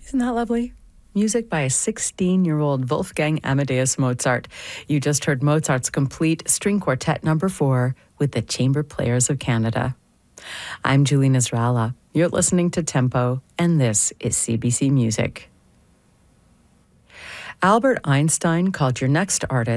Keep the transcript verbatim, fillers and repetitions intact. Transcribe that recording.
Isn't that lovely? Music by a sixteen-year-old Wolfgang Amadeus Mozart. You just heard Mozart's complete string quartet number four with the Chamber Players of Canada. I'm Julie Nasrallah. You're listening to Tempo, and this is C B C Music. Albert Einstein called your next artist